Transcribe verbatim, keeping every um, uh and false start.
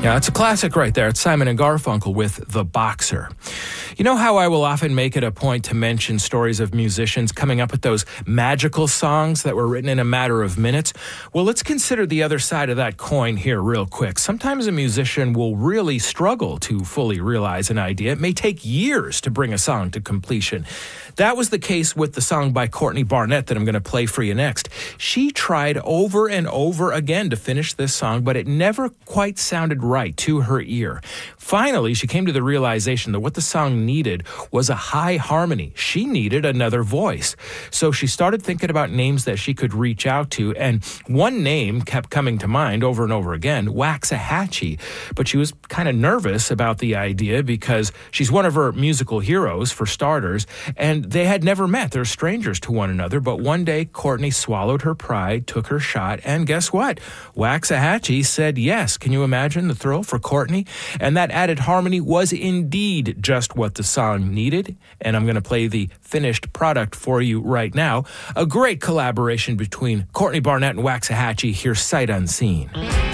Yeah, it's a classic right there. It's Simon and Garfunkel with The Boxer. You know how I will often make it a point to mention stories of musicians coming up with those magical songs that were written in a matter of minutes? Well, let's consider the other side of that coin here real quick. Sometimes a musician will really struggle to fully realize an idea. It may take years to bring a song to completion. That was the case with the song by Courtney Barnett that I'm going to play for you next. She tried over and over again to finish this song, but it never quite sounded right to her ear. Finally, she came to the realization that what the song needed was a high harmony. She needed another voice. So she started thinking about names that she could reach out to, and one name kept coming to mind over and over again, Waxahachie. But she was kind of nervous about the idea because she's one of her musical heroes, for starters, and they had never met. They're strangers to one another, but one day Courtney swallowed her pride, took her shot, and guess what? Waxahachie said yes. Can you imagine the thrill for Courtney? And that added harmony was indeed just what the song needed, and I'm going to play the finished product for you right now. A great collaboration between Courtney Barnett and Waxahachie, here sight unseen.